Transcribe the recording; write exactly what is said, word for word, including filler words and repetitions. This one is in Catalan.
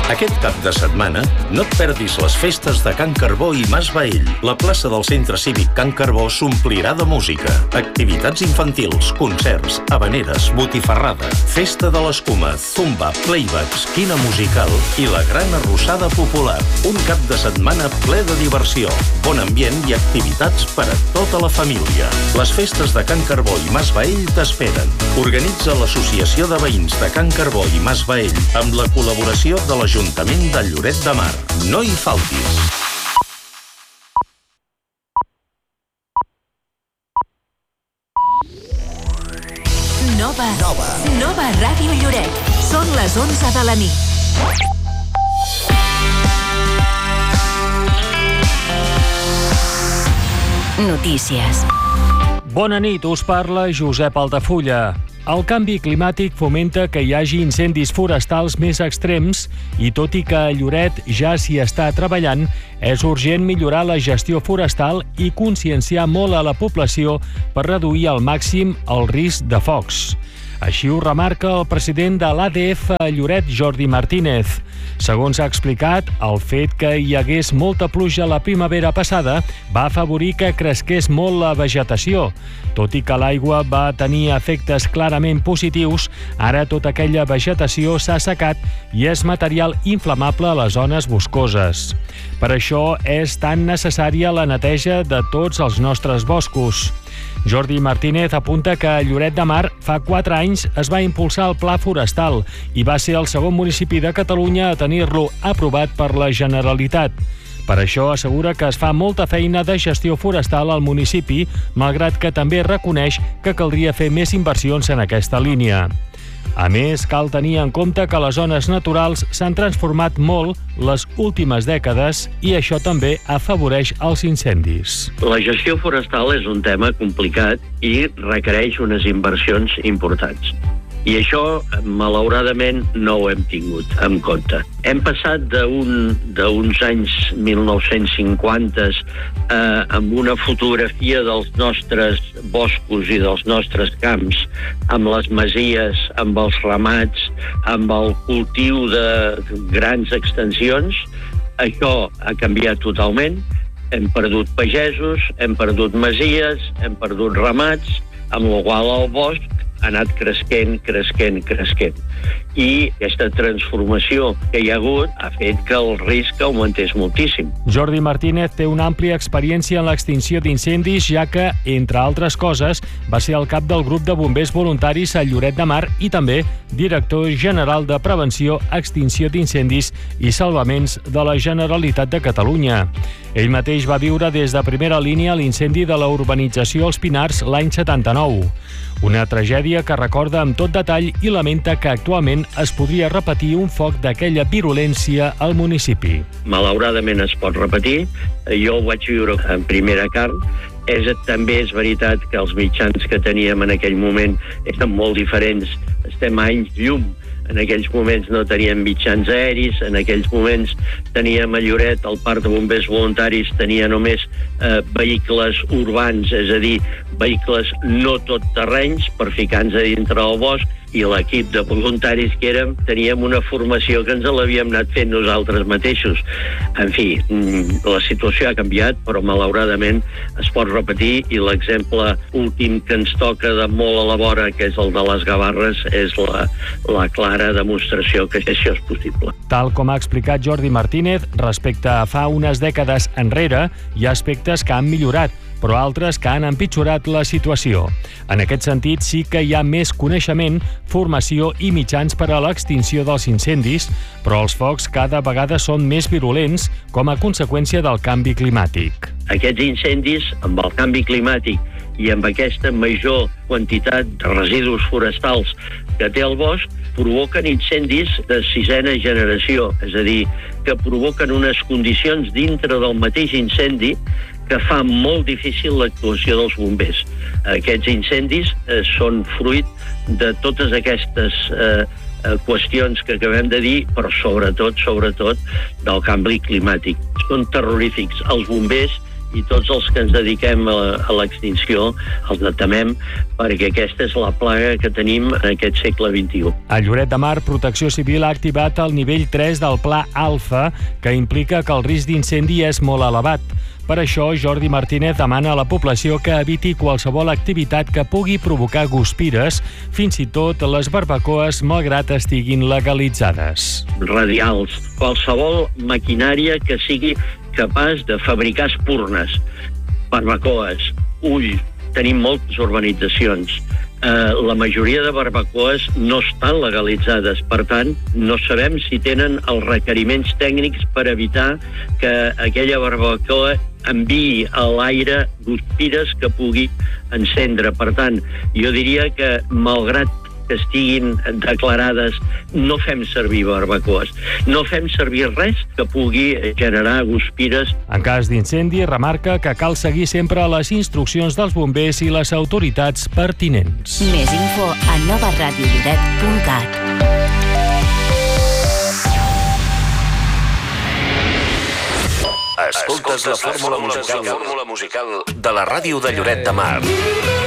Aquest cap de setmana no et perdis les festes de Can Carbó i Mas Baell. La plaça del Centre Cívic Can Carbó s'omplirà de música. Activitats infantils, concerts, habaneres, botifarrada, festa de l'escuma, zumba, playbacks, quina musical i la gran arrossada popular. Un cap de setmana ple de diversió, bon ambient i activitats per a tota la família. Les festes de Can Carbó i Mas Baell t'esperen. Organitza l'Associació de Veïns de Can Carbó i Mas Baell amb la col·laboració de l'Ajuntament de Lloret de Mar. No hi faltis! Nova. Nova. Nova Ràdio Lloret. Són les onze de la nit. Notícies. Bona nit, us parla Josep Altafulla. El canvi climàtic fomenta que hi hagi incendis forestals més extrems i, tot i que a Lloret ja s'hi està treballant, és urgent millorar la gestió forestal i conscienciar molt a la població per reduir al màxim el risc de focs. Així ho remarca el president de l'A D F a Lloret, Jordi Martínez. Segons ha explicat, el fet que hi hagués molta pluja la primavera passada va afavorir que cresqués molt la vegetació. Tot i que l'aigua va tenir efectes clarament positius, ara tota aquella vegetació s'ha assecat i és material inflamable a les zones boscoses. Per això és tan necessària la neteja de tots els nostres boscos. Jordi Martínez apunta que a Lloret de Mar fa quatre anys es va impulsar el Pla Forestal i va ser el segon municipi de Catalunya a tenir-lo aprovat per la Generalitat. Per això assegura que es fa molta feina de gestió forestal al municipi, malgrat que també reconeix que caldria fer més inversions en aquesta línia. A més, cal tenir en compte que les zones naturals s'han transformat molt les últimes dècades i això també afavoreix els incendis. La gestió forestal és un tema complicat i requereix unes inversions importants. I això, malauradament, no ho hem tingut en compte. Hem passat d'un, d'uns anys mil nou-cents cinquanta eh, amb una fotografia dels nostres boscos i dels nostres camps, amb les masies, amb els ramats, amb el cultiu de grans extensions. Això ha canviat totalment. Hem perdut pagesos, hem perdut masies, hem perdut ramats, amb la qual el bosc ha anat cresquent, cresquent, cresquent. I aquesta transformació que hi ha hagut ha fet que el risc augmentés moltíssim. Jordi Martínez té una àmplia experiència en l'extinció d'incendis, ja que, entre altres coses, va ser el cap del grup de bombers voluntaris a Lloret de Mar i també director general de Prevenció, Extinció d'Incendis i Salvaments de la Generalitat de Catalunya. Ell mateix va viure des de primera línia l'incendi de la urbanització Els Pinars l'any setanta-nou. Una tragèdia que recorda amb tot detall i lamenta que actualment es podria repetir un foc d'aquella virulència al municipi. Malauradament es pot repetir. Jo ho vaig viure en primera carn. És, també és veritat que els mitjans que teníem en aquell moment eren molt diferents. Estem a anys llum. En aquells moments no teníem mitjans aeris, en aquells moments teníem a Lloret, el parc de bombers voluntaris tenia només eh, vehicles urbans, és a dir, vehicles no tot terrenys per ficar-nos a dintre del bosc, i l'equip de voluntaris que érem teníem una formació que ens l'havíem anat fent nosaltres mateixos. En fi, la situació ha canviat, però malauradament es pot repetir, i l'exemple últim que ens toca de molt a la vora, que és el de les Gavarres, és la, la clara demostració que això és possible. Tal com ha explicat Jordi Martínez, respecte a fa unes dècades enrere, hi ha aspectes que han millorat, però altres que han empitjorat la situació. En aquest sentit, sí que hi ha més coneixement, formació i mitjans per a l'extinció dels incendis, però els focs cada vegada són més virulents com a conseqüència del canvi climàtic. Aquests incendis, amb el canvi climàtic i amb aquesta major quantitat de residus forestals que té el bosc, provoquen incendis de sisena generació, és a dir, que provoquen unes condicions dintre del mateix incendi que fa molt difícil l'actuació dels bombers. Aquests incendis eh, són fruit de totes aquestes eh, qüestions que acabem de dir, però sobretot, sobretot, del canvi climàtic. Són terrorífics. Els bombers i tots els que ens dediquem a, a l'extinció els detemem, perquè aquesta és la plaga que tenim en aquest segle vint-i-u. A Lloret de Mar, Protecció Civil ha activat el nivell tres del Pla Alfa, que implica que el risc d'incendi és molt elevat. Per això, Jordi Martínez demana a la població que eviti qualsevol activitat que pugui provocar guspires, fins i tot les barbacoes, malgrat estiguin legalitzades. Radials, qualsevol maquinària que sigui capaç de fabricar espurnes, barbacoes, ull, tenim moltes urbanitzacions. Eh, la majoria de barbacoes no estan legalitzades, per tant, no sabem si tenen els requeriments tècnics per evitar que aquella barbacoa enviï a l'aire guspires que pugui encendre. Per tant, jo diria que, malgrat que estiguin declarades, no fem servir barbacoes. No fem servir res que pugui generar guspires. En cas d'incendi, remarca que cal seguir sempre les instruccions dels bombers i les autoritats pertinents. Més info a nova ràdio lloret punt cat. Escoltes la fórmula musical de la ràdio de Lloret de Mar.